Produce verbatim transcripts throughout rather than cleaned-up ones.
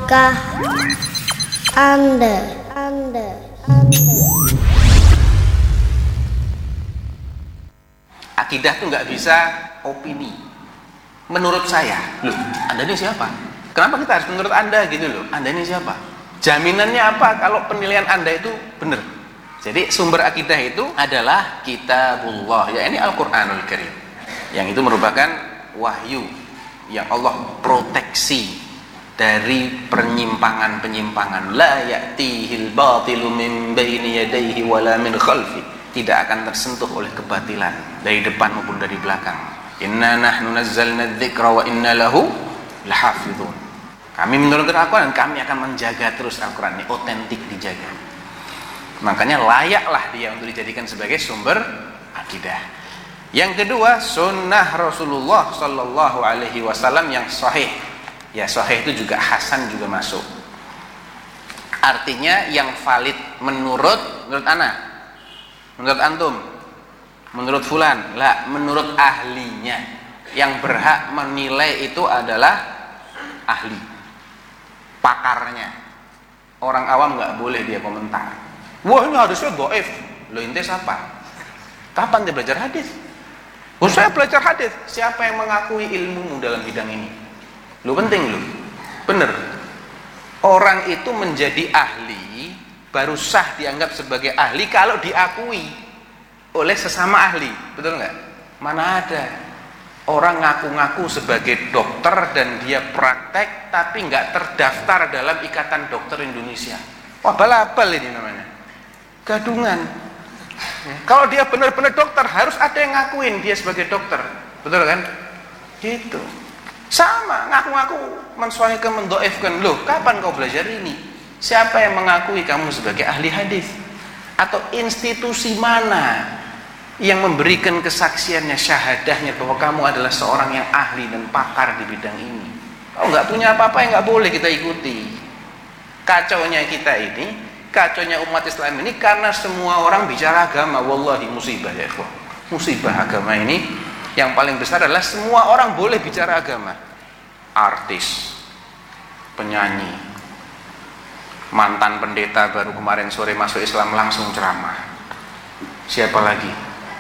Tahukah Anda, Anda, Anda. Akidah tuh nggak bisa opini. Menurut saya, loh, Anda ini siapa? Kenapa kita harus menurut Anda gitu loh? Anda ini siapa? Jaminannya apa kalau penilaian Anda itu benar? Jadi sumber akidah itu adalah kitabullah, ya ini Al-Qur'anul Karim. Yang itu merupakan wahyu yang Allah proteksi dari penyimpangan-penyimpangan. La ya'tihil batilu min baini yadayhi wala min khalfi. Tidak akan tersentuh oleh kebatilan dari depan maupun dari belakang. Inna nahnu nazzalna dzikra wa inna lahu lahafizun. Kami menurunkan Al-Quran dan kami akan menjaga terus Al-Quran ini otentik dijaga. Makanya layaklah dia untuk dijadikan sebagai sumber akidah. Yang kedua, sunnah Rasulullah Sallallahu Alaihi Wasallam yang sahih. Ya, sahih itu juga hasan juga masuk. Artinya yang valid menurut menurut ana, menurut antum, menurut fulan, lah menurut ahlinya. Yang berhak menilai itu adalah ahli, pakarnya. Orang awam nggak boleh dia komentar. Wah, ini hadisnya dhaif. Lo ente siapa? Kapan dia belajar hadis? Oh, saya belajar hadis. Siapa yang mengakui ilmumu dalam bidang ini? Lu penting lu. Bener. Orang itu menjadi ahli baru sah dianggap sebagai ahli kalau diakui oleh sesama ahli. Betul nggak? Mana ada orang ngaku-ngaku sebagai dokter dan dia praktek tapi nggak terdaftar dalam Ikatan Dokter Indonesia. Wah, balabal ini namanya. Gadungan. Kalau dia benar-benar dokter, harus ada yang ngakuin dia sebagai dokter, betul kan? Gitu. Sama, ngaku-ngaku mensahihkan, mendoifkan. Loh, kapan kau belajar ini? Siapa yang mengakui kamu sebagai ahli hadis? Atau institusi mana yang memberikan kesaksiannya, syahadahnya bahwa kamu adalah seorang yang ahli dan pakar di bidang ini? Kalau nggak punya apa-apa yang nggak boleh kita ikuti. Kacaunya kita ini, kacaunya umat Islam ini karena semua orang bicara agama. Wallahi musibah ya ikhwah. Musibah agama ini yang paling besar adalah semua orang boleh bicara agama. Artis, penyanyi, mantan pendeta baru kemarin sore masuk Islam langsung ceramah. Siapa lagi?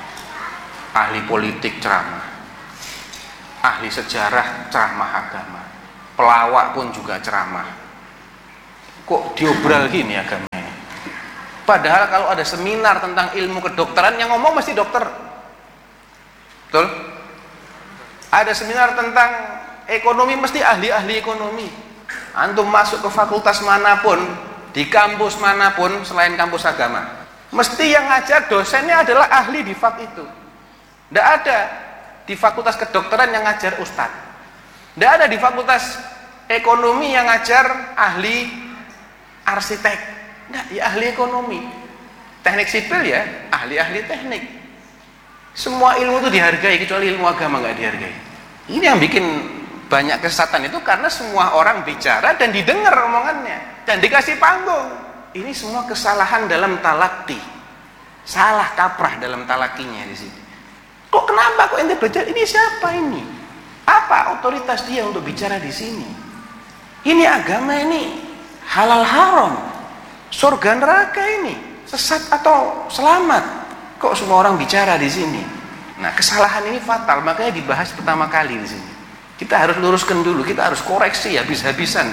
Ahli politik ceramah, ahli sejarah ceramah agama, pelawak pun juga ceramah. Kok diobral gini agama? Padahal kalau ada seminar tentang ilmu kedokteran yang ngomong mesti dokter. Betul? Ada seminar tentang ekonomi mesti ahli-ahli ekonomi. Antum masuk ke fakultas manapun, di kampus manapun selain kampus agama, mesti yang ngajar dosennya adalah ahli di fak itu. Tidak ada di fakultas kedokteran yang ngajar ustadz. Tidak ada di fakultas ekonomi yang ngajar ahli arsitek. Nah, ya ahli ekonomi, teknik sipil ya ahli-ahli teknik. Semua ilmu itu dihargai kecuali ilmu agama nggak dihargai. Ini yang bikin banyak kesesatan itu karena semua orang bicara dan didengar omongannya dan dikasih panggung. Ini semua kesalahan dalam talaqi, salah kaprah dalam talakinya di sini. Kok kenapa kok ente belajar ini siapa ini? Apa otoritas dia untuk bicara di sini? Ini agama ini halal haram. Surga neraka ini, sesat atau selamat? Kok semua orang bicara di sini? Nah, kesalahan ini fatal, makanya dibahas pertama kali di sini. Kita harus luruskan dulu, kita harus koreksi habis-habisan.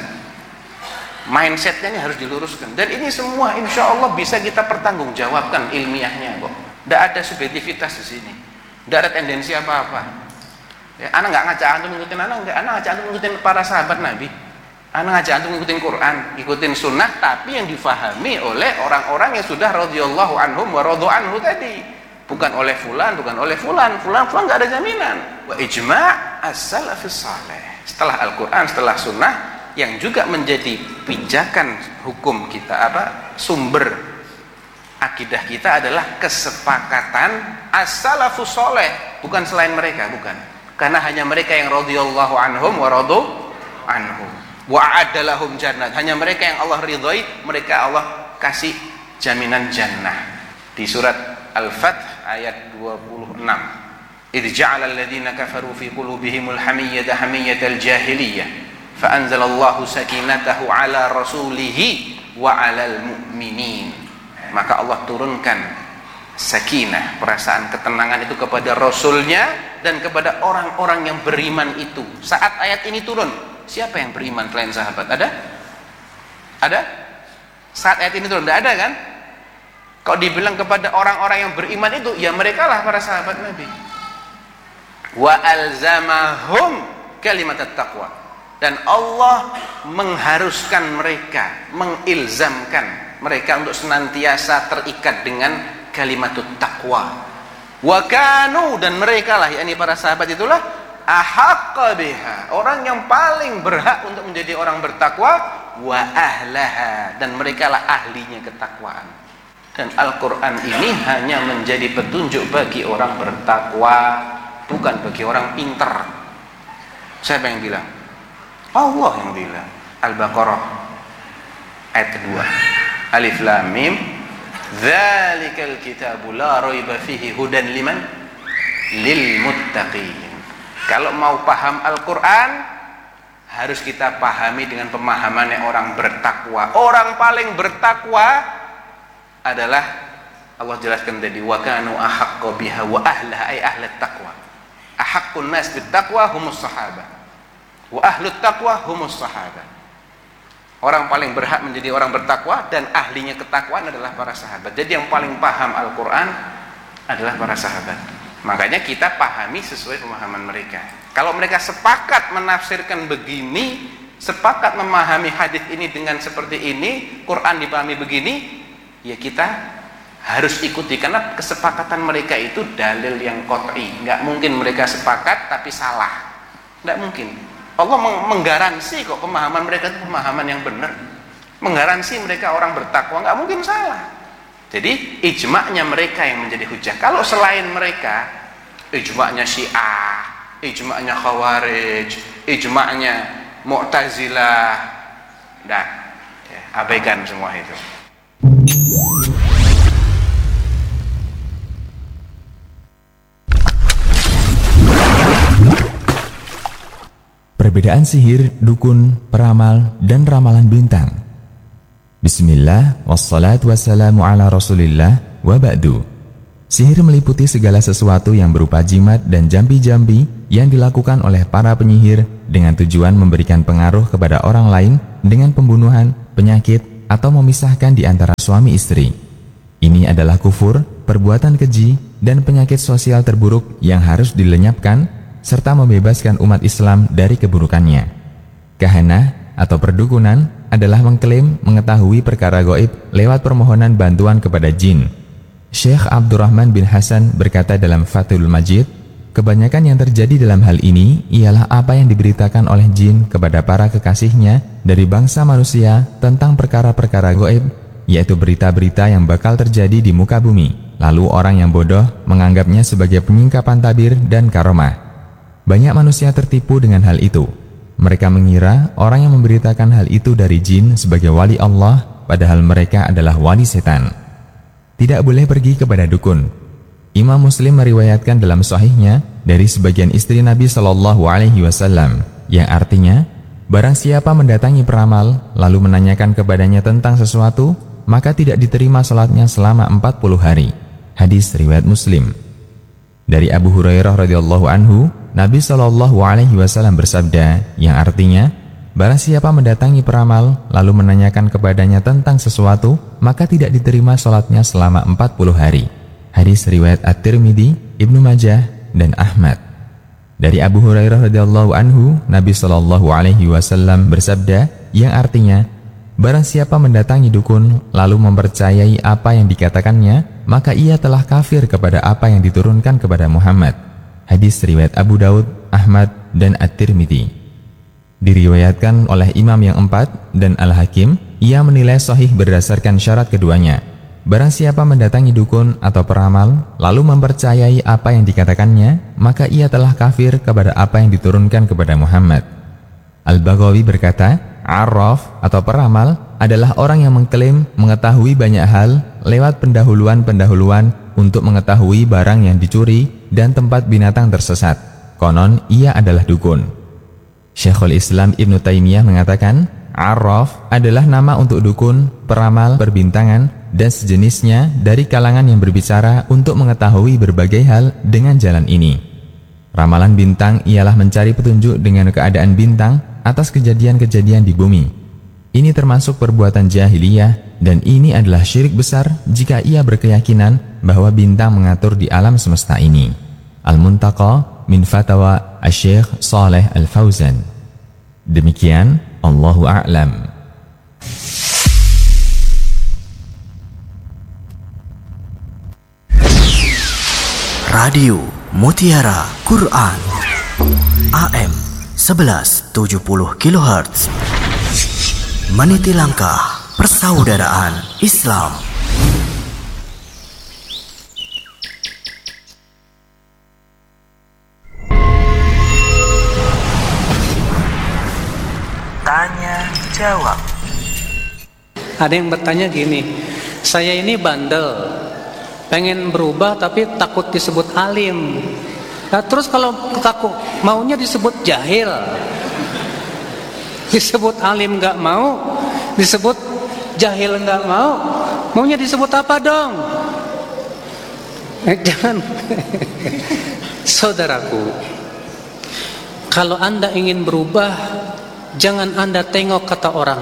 Mindsetnya ini harus diluruskan. Dan ini semua insya Allah bisa kita pertanggungjawabkan ilmiahnya kok. Tidak ada subjektivitas di sini, tidak ada tendensi apa-apa. Ya, anak nggak ngajak antum ngikutin anak, nggak, anak ngajak antum ngikutin para sahabat Nabi. Anak ngajak antum ngikutin Quran, ikutin sunnah, tapi yang difahami oleh orang-orang yang sudah radhiyallahu anhum wa radu anhu tadi, bukan oleh fulan, bukan oleh fulan, fulan, fulan nggak ada jaminan. Wa ijma' as-salafus saleh. Setelah Al-Quran, setelah sunnah, yang juga menjadi pijakan hukum kita apa sumber akidah kita adalah kesepakatan as-salafus saleh, bukan selain mereka, bukan. Karena hanya mereka yang radhiyallahu anhum wa radu anhum. Wa'adda lahum jannat, hanya mereka yang Allah ridhai, mereka Allah kasih jaminan jannah. Di surat Al-Fath ayat dua puluh enam, idh ja'ala alladhina kafaru fi qulubihimul hamiyyata hamiyyatal jahiliyah fa anzalallahu sakinatahu ala rasulihi wa 'alal mu'minin. Maka Allah turunkan sakinah, perasaan ketenangan itu kepada Rasulnya dan kepada orang-orang yang beriman itu. Saat ayat ini turun, siapa yang beriman selain sahabat? Ada? Ada? Saat ayat ini turun, tidak ada kan? Kalau dibilang kepada orang-orang yang beriman itu, ya mereka lah para sahabat Nabi. Wa alzamahum kalimat taqwa. Dan Allah mengharuskan mereka, mengilzamkan mereka untuk senantiasa terikat dengan kalimat taqwa. Wa kanu, dan mereka lah, yakni para sahabat itulah ahaqqa biha, orang yang paling berhak untuk menjadi orang bertakwa, wa ahlaha, dan mereka lah ahlinya ketakwaan. Dan Al-Quran ini hanya menjadi petunjuk bagi orang bertakwa, bukan bagi orang pinter. Siapa yang bilang? Allah yang bilang. Al-Baqarah ayat kedua, Alif Lam Mim, dzalikal kitabu la raiba fihi hudan liman lil muttaqin. Kalau mau paham Al-Quran, harus kita pahami dengan pemahamannya orang bertakwa. Orang paling bertakwa adalah, Allah jelaskan tadi, wa kanu ahaqqa biha wa ahlaha, ay ahlat taqwa. Ahaqqun nas bit taqwa humus sahabah, wa ahlut taqwa humus sahabah. Orang paling berhak menjadi orang bertakwa dan ahlinya ketakwaan adalah para sahabat. Jadi yang paling paham Al-Quran adalah para sahabat. Makanya kita pahami sesuai pemahaman mereka. Kalau mereka sepakat menafsirkan begini, sepakat memahami hadis ini dengan seperti ini, Quran dipahami begini, ya kita harus ikuti, karena kesepakatan mereka itu dalil yang qat'i. Nggak mungkin mereka sepakat tapi salah, nggak mungkin. Allah menggaransi kok pemahaman mereka itu pemahaman yang benar, menggaransi mereka orang bertakwa, nggak mungkin salah. Jadi ijma'nya mereka yang menjadi hujah. Kalau selain mereka, ijma'nya Syiah, ijma'nya Khawarij, ijma'nya Mu'tazilah, nah, ya, abaikan semua itu. Perbedaan sihir, dukun, peramal, dan ramalan bintang. Bismillah, wassalatu wassalamu ala rasulillah, wa ba'du. Sihir meliputi segala sesuatu yang berupa jimat dan jambi-jambi yang dilakukan oleh para penyihir dengan tujuan memberikan pengaruh kepada orang lain dengan pembunuhan, penyakit, atau memisahkan di antara suami istri. Ini adalah kufur, perbuatan keji, dan penyakit sosial terburuk yang harus dilenyapkan, serta membebaskan umat Islam dari keburukannya. Kahanah atau perdukunan adalah mengklaim mengetahui perkara gaib lewat permohonan bantuan kepada jin. Syekh Abdurrahman bin Hasan berkata dalam Fathul Majid, kebanyakan yang terjadi dalam hal ini ialah apa yang diberitakan oleh jin kepada para kekasihnya dari bangsa manusia tentang perkara-perkara gaib, yaitu berita-berita yang bakal terjadi di muka bumi. Lalu orang yang bodoh menganggapnya sebagai penyingkapan tabir dan karomah. Banyak manusia tertipu dengan hal itu. Mereka mengira orang yang memberitakan hal itu dari jin sebagai wali Allah, padahal mereka adalah wali setan. Tidak boleh pergi kepada dukun. Imam Muslim meriwayatkan dalam sahihnya dari sebagian istri Nabi Shallallahu Alaihi Wasallam, yang artinya, barang siapa mendatangi peramal lalu menanyakan kepadanya tentang sesuatu, maka tidak diterima salatnya selama empat puluh hari. Hadis riwayat Muslim. Dari Abu Hurairah radhiyallahu anhu, Nabi Shallallahu Alaihi Wasallam bersabda, yang artinya, barang siapa mendatangi peramal lalu menanyakan kepadanya tentang sesuatu, maka tidak diterima sholatnya selama empat puluh hari. Hadis riwayat At-Tirmidzi, Ibnu Majah, dan Ahmad. Dari Abu Hurairah radhiyallahu anhu, Nabi Shallallahu Alaihi Wasallam bersabda, yang artinya, barang siapa mendatangi dukun lalu mempercayai apa yang dikatakannya, maka ia telah kafir kepada apa yang diturunkan kepada Muhammad. Hadis riwayat Abu Daud, Ahmad, dan At-Tirmidzi. Diriwayatkan oleh imam yang empat dan Al-Hakim, ia menilai sahih berdasarkan syarat keduanya. Barang siapa mendatangi dukun atau peramal lalu mempercayai apa yang dikatakannya, maka ia telah kafir kepada apa yang diturunkan kepada Muhammad. Al-Baghawi berkata, Arraf atau peramal adalah orang yang mengklaim mengetahui banyak hal lewat pendahuluan-pendahuluan untuk mengetahui barang yang dicuri dan tempat binatang tersesat. Konon ia adalah dukun. Syekhul Islam Ibnu Taimiyah mengatakan, Arraf adalah nama untuk dukun, peramal, perbintangan, dan sejenisnya dari kalangan yang berbicara untuk mengetahui berbagai hal dengan jalan ini. Ramalan bintang ialah mencari petunjuk dengan keadaan bintang atas kejadian-kejadian di bumi. Ini termasuk perbuatan jahiliyah, dan ini adalah syirik besar jika ia berkeyakinan bahwa bintang mengatur di alam semesta ini. Al-Muntaqa min Fatawa Asy-Syaikh Shalih Al-Fauzan. Demikian, Allahu a'lam. Radio Mutiara Quran A M sebelas tujuh puluh kilohertz, meniti langkah persaudaraan Islam. Tanya jawab. Ada yang bertanya gini, saya ini bandel, pengen berubah tapi takut disebut alim. Nah, terus kalau takut maunya disebut jahil, disebut alim nggak mau, disebut jahil nggak mau, maunya disebut apa dong? Eh, jangan. Saudaraku, kalau Anda ingin berubah, jangan Anda tengok kata orang.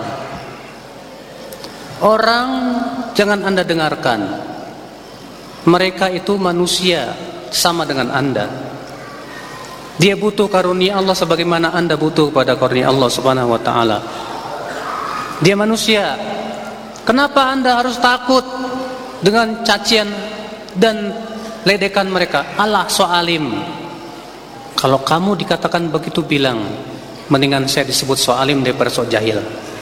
Orang jangan Anda dengarkan. Mereka itu manusia sama dengan Anda. Dia butuh karunia Allah sebagaimana Anda butuh pada karunia Allah Subhanahu wa taala. Dia manusia. Kenapa Anda harus takut dengan cacian dan ledekan mereka? Allah soalim. Kalau kamu dikatakan begitu, bilang, mendingan saya disebut soalim daripada so jahil.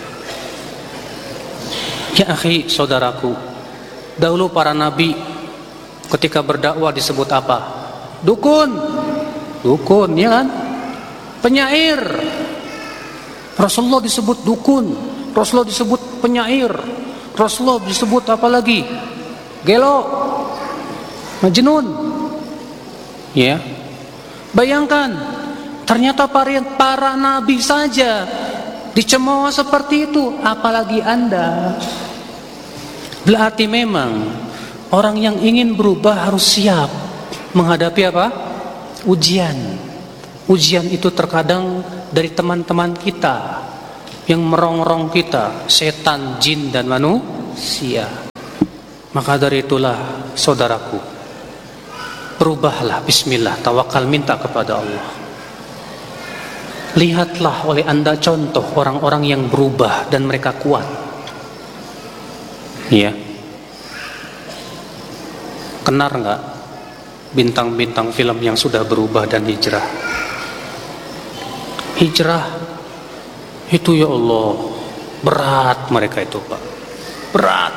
Ya akhi, saudaraku, dahulu para nabi ketika berdakwah disebut apa? Dukun. Dukun, ya kan? Penyair. Rasulullah disebut dukun, Rasulullah disebut penyair, Rasulullah disebut apa lagi? Gelo, Majnun. Ya. Bayangkan, ternyata para, para nabi saja dicemooh seperti itu, apalagi Anda. Berarti memang orang yang ingin berubah harus siap menghadapi apa? Ujian. Ujian itu terkadang dari teman-teman kita yang merongrong kita, setan, jin, dan manusia. Maka dari itulah, saudaraku, berubahlah, bismillah, tawakal, minta kepada Allah. Lihatlah oleh Anda contoh orang-orang yang berubah dan mereka kuat. Ya. Kenal nggak bintang-bintang film yang sudah berubah dan hijrah? Hijrah itu, ya Allah, berat mereka itu, Pak. Berat.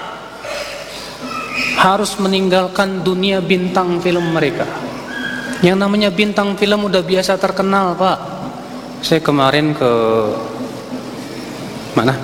Harus meninggalkan dunia bintang film mereka. Yang namanya bintang film udah biasa terkenal, Pak. Saya kemarin ke mana?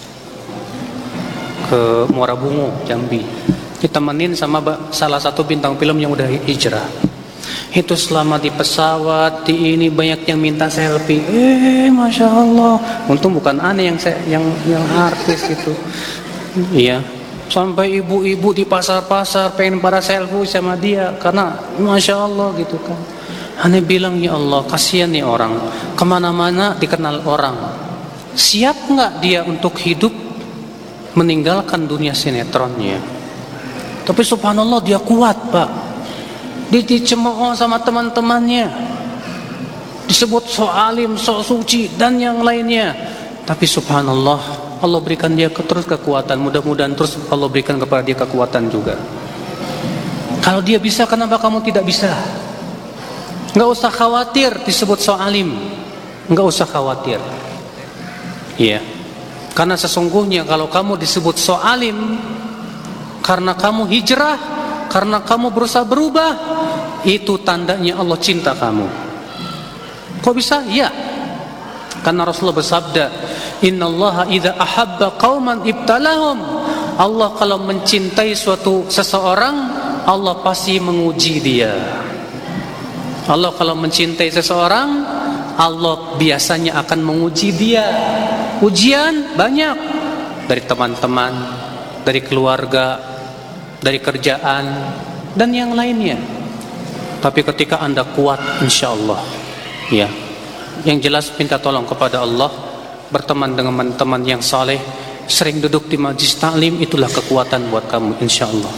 Ke Muara Bungo, Jambi. Ditemenin sama salah satu bintang film yang udah hijrah. Itu selama di pesawat, di ini banyak yang minta selfie. Eh, masya Allah. Untung bukan aneh yang saya, yang yang artis itu. Iya. Sampai ibu-ibu di pasar-pasar pengen pada selfie sama dia karena masya Allah gitu kan. Aneh bilang, ya Allah, kasihan nih orang, kemana-mana dikenal orang. Siap nggak dia untuk hidup meninggalkan dunia sinetronnya? Tapi subhanallah dia kuat, Pak. Dia dicemooh sama teman-temannya, disebut so alim, so suci, dan yang lainnya. Tapi subhanallah, Allah berikan dia terus kekuatan. Mudah-mudahan terus Allah berikan kepada dia kekuatan juga. Kalau dia bisa, kenapa kamu tidak bisa? Nggak usah khawatir disebut so alim, nggak usah khawatir. Iya, karena sesungguhnya kalau kamu disebut so alim, karena kamu hijrah, karena kamu berusaha berubah, itu tandanya Allah cinta kamu. Kok bisa? Ya, karena Rasulullah bersabda, Innallaha idza ahabba qauman ibtalahum. Allah kalau mencintai suatu seseorang, Allah pasti menguji dia. Allah kalau mencintai seseorang, Allah biasanya akan menguji dia. Ujian banyak, dari teman-teman, dari keluarga, dari kerjaan, dan yang lainnya. Tapi ketika Anda kuat, insya Allah, ya, yang jelas minta tolong kepada Allah, berteman dengan teman-teman yang saleh, sering duduk di majlis taklim, itulah kekuatan buat kamu, insya Allah.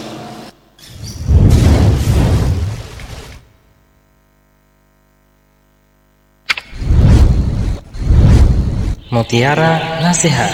Mutiara Nasihat.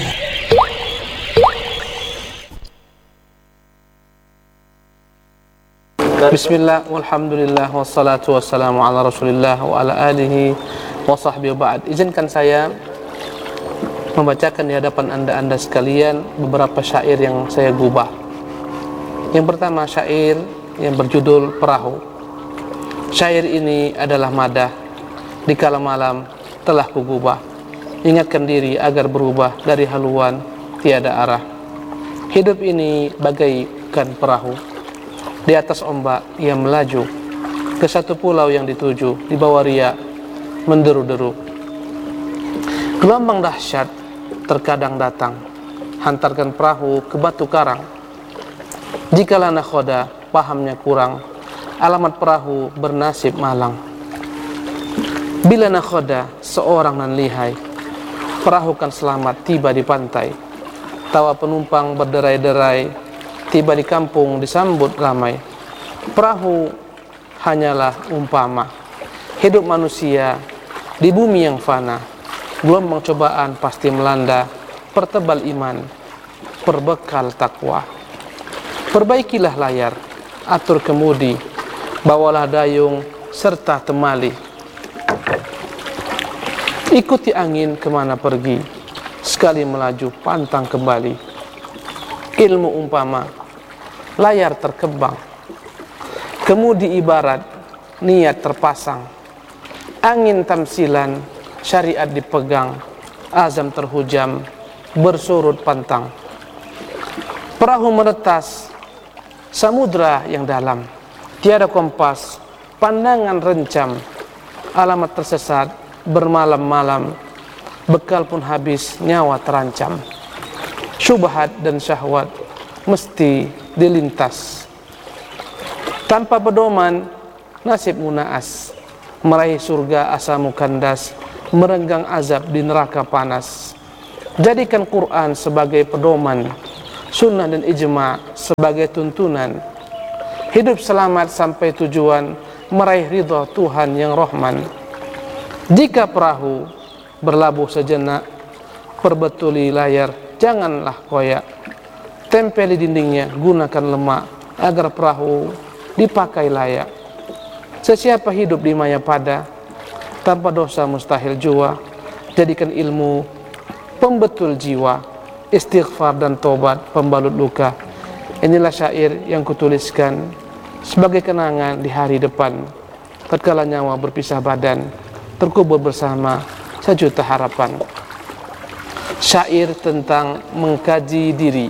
Bismillah, walhamdulillah, wassalatu wassalamu ala rasulillah wa ala alihi wa sahbihi wa ba'd. Izinkan saya membacakan di hadapan anda-anda sekalian beberapa syair yang saya gubah. Yang pertama, syair yang berjudul Perahu. Syair ini adalah madah. Di kala malam telah kugubah, ingatkan diri agar berubah dari haluan tiada arah. Hidup ini bagaikan perahu, di atas ombak ia melaju ke satu pulau yang dituju, di bawah riak menderu-deru. Gelombang dahsyat terkadang datang, hantarkan perahu ke batu karang. Jikalau nakhoda pahamnya kurang, alamat perahu bernasib malang. Bila nakhoda seorang nan lihai, perahu kan selamat tiba di pantai. Tawa penumpang berderai-derai, tiba di kampung disambut ramai. Perahu hanyalah umpama hidup manusia di bumi yang fana. Gelombang cobaan pasti melanda, pertebal iman, perbekal takwa. Perbaikilah layar, atur kemudi, bawalah dayung serta temali. Ikuti angin kemana pergi, sekali melaju pantang kembali. Ilmu umpama, layar terkembang, kemudi ibarat niat terpasang. Angin tamsilan, syariat dipegang, azam terhujam, bersurut pantang. Perahu meretas samudra yang dalam, tiada kompas, pandangan rencam. Alamat tersesat bermalam-malam, bekal pun habis, nyawa terancam. Syubhat dan syahwat mesti dilintas. Tanpa pedoman nasibmu naas, meraih surga asamu kandas, merenggang azab di neraka panas. Jadikan Quran sebagai pedoman, sunnah dan ijma sebagai tuntunan. Hidup selamat sampai tujuan, meraih ridha Tuhan yang Rahman. Jika perahu berlabuh sejenak, perbetuli layar, janganlah koyak. Tempeli dindingnya, gunakan lemak, agar perahu dipakai layak. Sesiapa hidup di maya pada, tanpa dosa mustahil jua. Jadikan ilmu pembetul jiwa, istighfar dan tobat pembalut luka. Inilah syair yang kutuliskan sebagai kenangan di hari depan, tatkala nyawa berpisah badan, terkubur bersama sejuta harapan. Syair tentang mengkaji diri.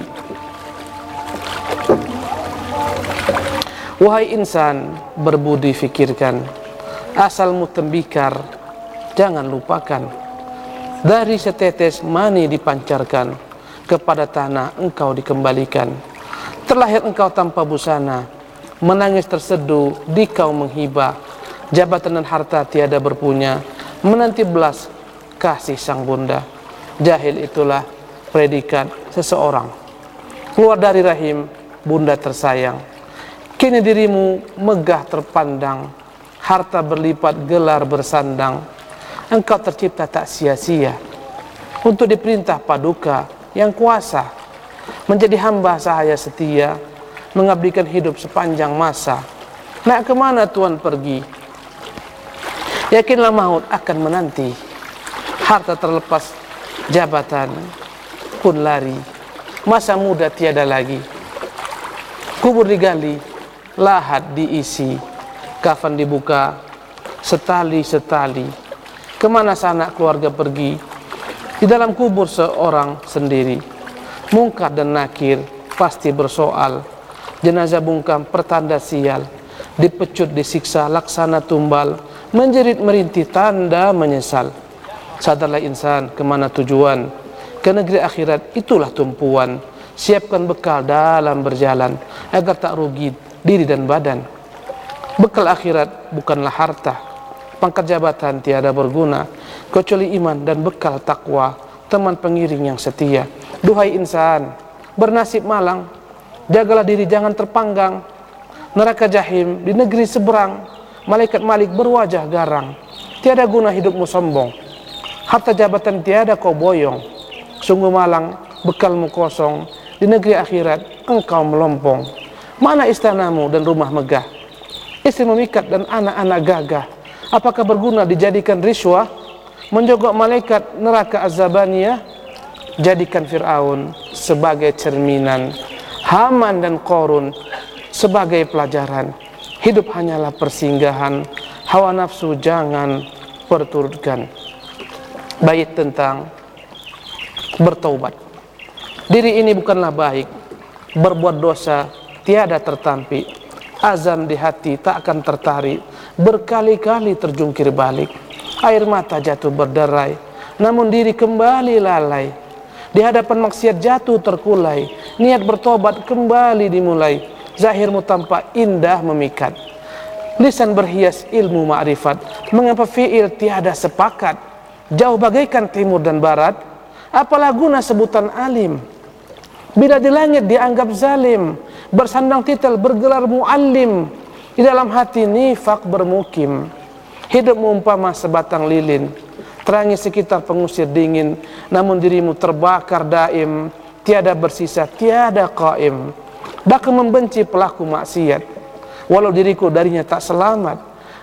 Wahai insan, berbudi fikirkan, asalmu tembikar, jangan lupakan. Dari setetes mani dipancarkan, kepada tanah engkau dikembalikan. Terlahir engkau tanpa busana, menangis terseduh di kau menghibah. Jabatan dan harta tiada berpunya, menanti belas kasih sang bunda. Jahil itulah predikat seseorang. Keluar dari rahim bunda tersayang, kini dirimu megah terpandang. Harta berlipat, gelar bersandang. Engkau tercipta tak sia-sia, untuk diperintah paduka yang kuasa. Menjadi hamba sahaya setia, mengabdikan hidup sepanjang masa. Nak kemana Tuhan pergi? Yakinlah maut akan menanti. Harta terlepas, jabatan pun lari. Masa muda tiada lagi. Kubur digali, lahat diisi, kafan dibuka, setali-setali. Kemana sanak keluarga pergi? Di dalam kubur seorang sendiri. Mungkar dan nakir pasti bersoal. Jenazah bungkam pertanda sial, dipecut disiksa laksana tumbal, menjerit merintih tanda menyesal. Sadarlah insan, kemana tujuan? Ke negeri akhirat, itulah tumpuan. Siapkan bekal dalam berjalan agar tak rugi diri dan badan. Bekal akhirat bukanlah harta, pangkat jabatan tiada berguna kecuali iman dan bekal takwa, teman pengiring yang setia. Duhai insan, bernasib malang, jagalah diri jangan terpanggang. Neraka jahim di negeri seberang, malaikat malik berwajah garang. Tiada guna hidupmu sombong, harta jabatan tiada kau boyong. Sungguh malang bekalmu kosong, di negeri akhirat engkau melompong. Mana istanamu dan rumah megah, istri memikat dan anak-anak gagah? Apakah berguna dijadikan riswah, menjogok malaikat neraka azabaniyah? Jadikan Fir'aun sebagai cerminan, Haman dan Qarun sebagai pelajaran. Hidup hanyalah persinggahan, hawa nafsu jangan perturutkan. Bait tentang bertaubat. Diri ini bukanlah baik, berbuat dosa tiada tertampik, azam di hati tak akan tertarik, berkali-kali terjungkir balik, air mata jatuh berderai, namun diri kembali lalai, di hadapan maksiat jatuh terkulai, niat bertobat kembali dimulai, zahirmu tampak indah memikat, lisan berhias ilmu ma'rifat, mengapa fi'il tiada sepakat, jauh bagaikan timur dan barat, apalah guna sebutan alim, bila di langit dianggap zalim, bersandang titel bergelar muallim, di dalam hati nifak bermukim. Hidupmu umpama sebatang lilin, terangi sekitar pengusir dingin, namun dirimu terbakar daim, tiada bersisa, tiada qaim. Bahkan membenci pelaku maksiat, walau diriku darinya tak selamat.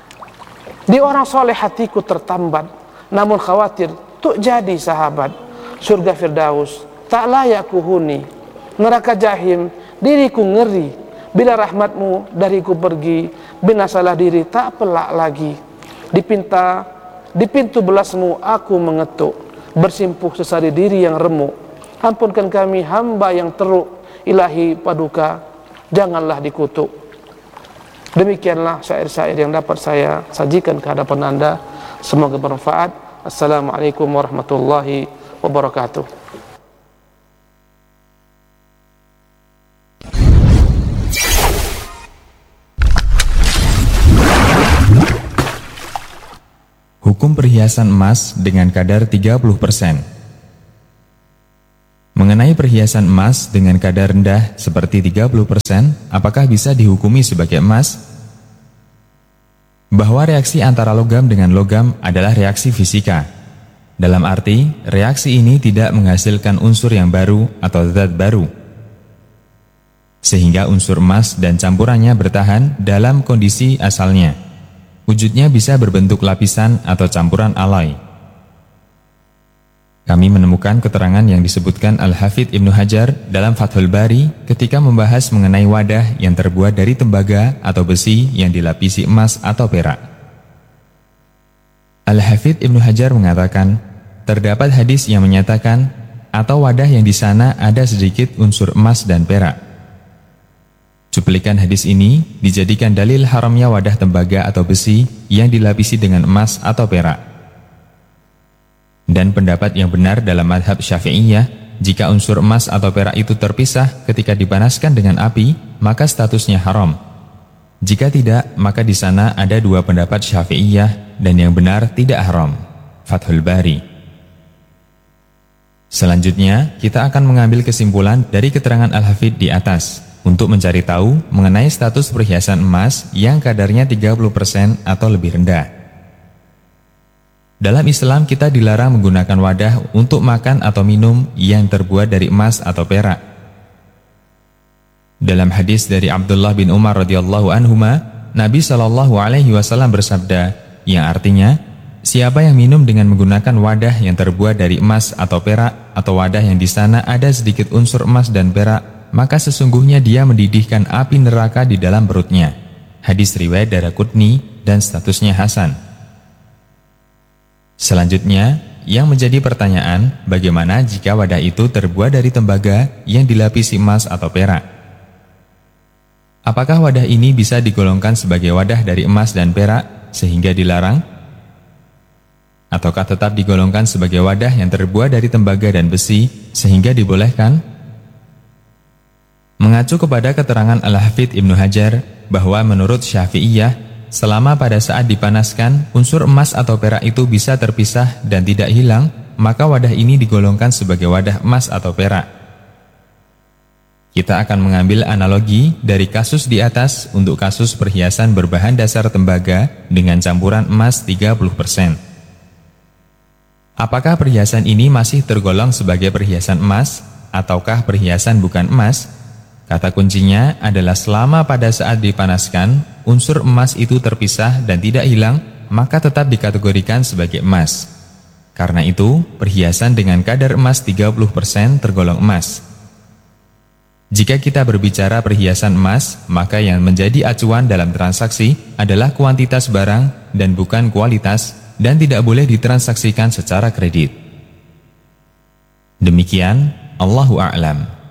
Di orang soleh hatiku tertambat, namun khawatir tuk jadi sahabat. Surga Firdaus tak layak kuhuni, neraka jahim diriku ngeri. Bila rahmatmu dariku pergi, binasalah diri tak pelak lagi. Di pinta, di pintu belasmu aku mengetuk, bersimpuh sesari diri yang remuk. Ampunkan kami hamba yang teruk, Ilahi paduka janganlah dikutuk. Demikianlah syair-syair yang dapat saya sajikan ke hadapan anda. Semoga bermanfaat. Assalamualaikum warahmatullahi wabarakatuh. Hukum perhiasan emas dengan kadar tiga puluh persen. Mengenai perhiasan emas dengan kadar rendah seperti tiga puluh persen, apakah bisa dihukumi sebagai emas? Bahwa reaksi antara logam dengan logam adalah reaksi fisika. Dalam arti, reaksi ini tidak menghasilkan unsur yang baru atau zat baru, sehingga unsur emas dan campurannya bertahan dalam kondisi asalnya. Wujudnya bisa berbentuk lapisan atau campuran alloy. Kami menemukan keterangan yang disebutkan Al-Hafidz Ibnu Hajar dalam Fathul Bari ketika membahas mengenai wadah yang terbuat dari tembaga atau besi yang dilapisi emas atau perak. Al-Hafidz Ibnu Hajar mengatakan, terdapat hadis yang menyatakan atau wadah yang di sana ada sedikit unsur emas dan perak. Cuplikan hadis ini dijadikan dalil haramnya wadah tembaga atau besi yang dilapisi dengan emas atau perak. Dan pendapat yang benar dalam madhab Syafi'iyah, jika unsur emas atau perak itu terpisah ketika dipanaskan dengan api, maka statusnya haram. Jika tidak, maka di sana ada dua pendapat Syafi'iyah dan yang benar tidak haram. Fathul Bari. Selanjutnya, kita akan mengambil kesimpulan dari keterangan Al-Hafidz di atas untuk mencari tahu mengenai status perhiasan emas yang kadarnya tiga puluh persen atau lebih rendah. Dalam Islam kita dilarang menggunakan wadah untuk makan atau minum yang terbuat dari emas atau perak. Dalam hadis dari Abdullah bin Umar radhiyallahu anhuma, Nabi shallallahu alaihi wasallam bersabda, yang artinya, siapa yang minum dengan menggunakan wadah yang terbuat dari emas atau perak, atau wadah yang di sana ada sedikit unsur emas dan perak, maka sesungguhnya dia mendidihkan api neraka di dalam perutnya. Hadis riwayat Daraqutni dan statusnya hasan. Selanjutnya, yang menjadi pertanyaan, bagaimana jika wadah itu terbuat dari tembaga yang dilapisi emas atau perak? Apakah wadah ini bisa digolongkan sebagai wadah dari emas dan perak? sehingga dilarang? Ataukah tetap digolongkan sebagai wadah yang terbuat dari tembaga dan besi sehingga dibolehkan? Mengacu kepada keterangan Al-Hafidz Ibnu Hajar bahwa menurut Syafi'iyah, selama pada saat dipanaskan unsur emas atau perak itu bisa terpisah dan tidak hilang, maka wadah ini digolongkan sebagai wadah emas atau perak. Kita akan mengambil analogi dari kasus di atas untuk kasus perhiasan berbahan dasar tembaga dengan campuran emas tiga puluh persen. Apakah perhiasan ini masih tergolong sebagai perhiasan emas ataukah perhiasan bukan emas? Kata kuncinya adalah selama pada saat dipanaskan unsur emas itu terpisah dan tidak hilang, maka tetap dikategorikan sebagai emas. Karena itu, perhiasan dengan kadar emas tiga puluh persen tergolong emas. Jika kita berbicara perhiasan emas, maka yang menjadi acuan dalam transaksi adalah kuantitas barang dan bukan kualitas, dan tidak boleh ditransaksikan secara kredit. Demikian, Allahu a'lam.